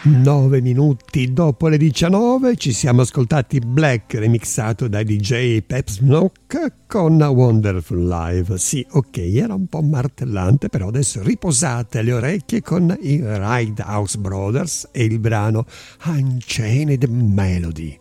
9 minuti dopo le 19 ci siamo ascoltati Black remixato da DJ Pep Smoke con Wonderful Live. Sì, ok, era un po' martellante, però adesso riposate le orecchie con i Ride House Brothers e il brano Unchained Melody.